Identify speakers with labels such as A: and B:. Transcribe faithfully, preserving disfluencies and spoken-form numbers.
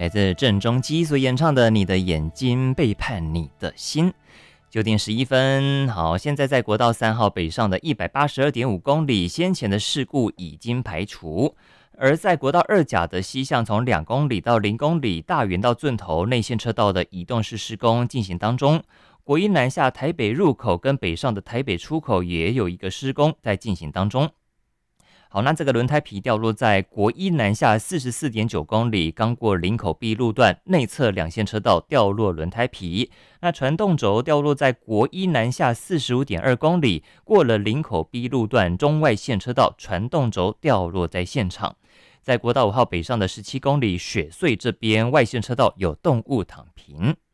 A: 来自郑中基所演唱的《你的眼睛背叛你的心》。九点十一分，好，现在在国道三号北上的一百八十二点五公里，先前的事故已经排除。而在国道二甲的西向，从两公里到零公里，大园到圳头内线车道的移动式施工进行当中。国一南下台北入口跟北上的台北出口也有一个施工在进行当中。好，那这个轮胎皮掉落在国一南下 四十四点九公里，刚过林口 B 路段内侧两线车道掉落轮胎皮。那传动轴掉落在国一南下 四十五点二公里，过了林口 B 路段中外线车道，传动轴掉落在现场。在国道五号北上的十七公里雪隧这边，外线车道有动物躺平。